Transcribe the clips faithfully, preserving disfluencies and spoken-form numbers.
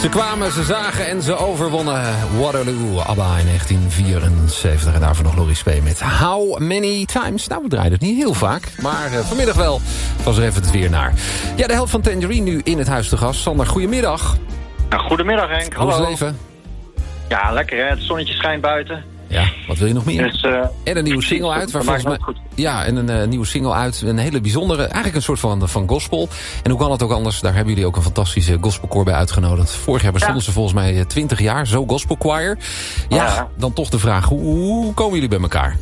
Ze kwamen, ze zagen en ze overwonnen Waterloo, ABBA in negentien vierenzeventig. En daarvoor nog Loris P. met How Many Times. Nou, we draaien het niet heel vaak, maar uh, vanmiddag wel. Was er even het weer naar. Ja, de helft van Tangerine nu in het huis te gast. Sander, goedemiddag. Ja, goedemiddag Henk. Hoe is Hallo. het leven? Ja, lekker hè. Het zonnetje schijnt buiten. Ja, wat wil je nog meer? Dus, uh, en een nieuwe single uit. Waar volgens mij, goed. ja, en een uh, nieuwe single uit. Een hele bijzondere, eigenlijk een soort van, van gospel. En hoe kan het ook anders? Daar hebben jullie ook een fantastische gospelkoor bij uitgenodigd. Vorig jaar bestonden ja. ze volgens mij twintig jaar. Zo gospel choir. Ja, ja, dan toch de vraag, hoe, hoe komen jullie bij elkaar?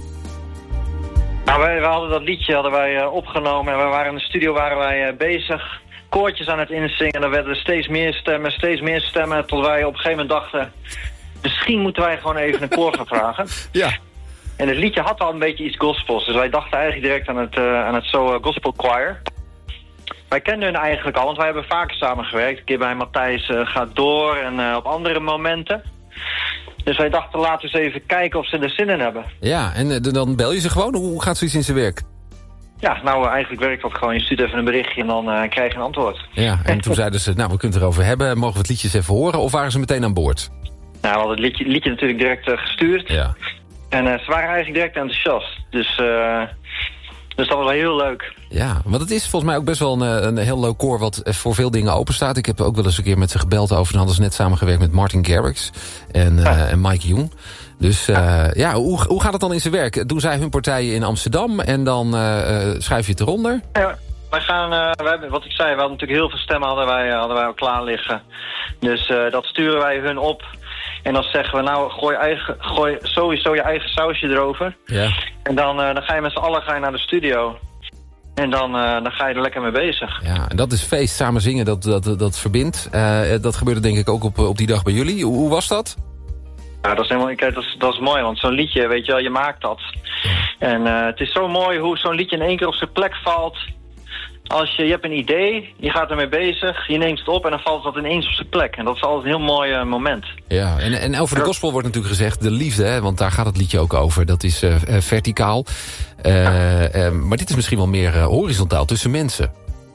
Nou, wij, wij hadden dat liedje hadden wij uh, opgenomen. En we waren in de studio waren wij uh, bezig. Koortjes aan het inzingen. En er werden steeds meer stemmen, steeds meer stemmen. Tot wij op een gegeven moment dachten, misschien moeten wij gewoon even een koor gaan vragen. Ja. En het liedje had al een beetje iets gospels. Dus wij dachten eigenlijk direct aan het, uh, aan het zo uh, gospel choir. Wij kenden hun eigenlijk al, want wij hebben vaker samengewerkt. Een keer bij Matthijs uh, gaat door en uh, op andere momenten. Dus wij dachten, laten we eens even kijken of ze er zin in hebben. Ja, en uh, dan bel je ze gewoon? Hoe gaat zoiets in zijn werk? Ja, nou uh, eigenlijk werkt dat gewoon. Je stuurt even een berichtje en dan uh, krijg je een antwoord. Ja, en toen zeiden ze, nou we kunnen het erover hebben. Mogen we het liedje eens even horen? Of waren ze meteen aan boord? Nou, we hadden het liedje, liedje natuurlijk direct uh, gestuurd. Ja. En uh, ze waren eigenlijk direct enthousiast. Dus, uh, dus dat was wel heel leuk. Ja, want het is volgens mij ook best wel een, een heel leuk koor wat voor veel dingen open staat. Ik heb ook wel eens een keer met ze gebeld over. Dan hadden ze net samengewerkt met Martin Garrix en, uh, ja. en Mike Jung. Dus uh, ja, ja hoe, hoe gaat het dan in zijn werk? Doen zij hun partijen in Amsterdam en dan uh, schrijf je het eronder? Ja, wij gaan, uh, wij hebben, wat ik zei, we hadden natuurlijk heel veel stemmen hadden wij, hadden wij al klaar liggen. Dus uh, dat sturen wij hun op. En dan zeggen we, nou, gooi, eigen, gooi sowieso je eigen sausje erover. Ja. En dan, uh, dan ga je met z'n allen ga je naar de studio. En dan, uh, dan ga je er lekker mee bezig. Ja, en dat is feest, samen zingen, dat, dat, dat verbindt. Uh, dat gebeurde denk ik ook op, op die dag bij jullie. Hoe, hoe was dat? Ja, dat is helemaal, kijk, dat is, dat is mooi, want zo'n liedje, weet je wel, je maakt dat. Ja. En uh, het is zo mooi hoe zo'n liedje in één keer op zijn plek valt. Als je, je hebt een idee, je gaat ermee bezig, je neemt het op en dan valt dat ineens op zijn plek. En dat is altijd een heel mooi uh, moment. Ja, en, en over de gospel wordt natuurlijk gezegd de liefde, hè, want daar gaat het liedje ook over. Dat is uh, verticaal. Uh, ja. uh, maar dit is misschien wel meer uh, horizontaal, tussen mensen.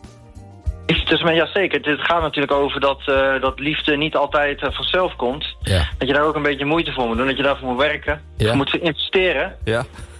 Tussen, ja, zeker. Het gaat natuurlijk over dat, uh, dat liefde niet altijd uh, vanzelf komt. Ja. Dat je daar ook een beetje moeite voor moet doen, dat je daarvoor moet werken. Ja. Je moet investeren. Ja.